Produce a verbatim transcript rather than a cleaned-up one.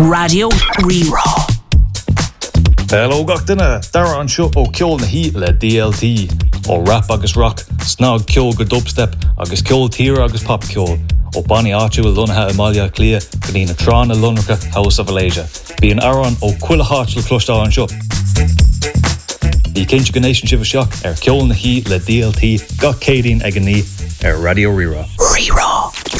Radio Rerá. Hello gachtainna, dara an seo ó ceol na hí le D L T, ó rap agus rock, snog ceol go dubstep, agus ceol tír agus pop ceol, ó Bonnie Archer will lunathe Amalia Clia, go dtí na trán na Lunracha House of Malaysia. Bí an aran ó cuila hátil clúistá an seo. Bhí cinse gnéisian sibh seach ar ceol na hí le D L T, gach cédín ag an ní ar Radio Rerá. Rerá.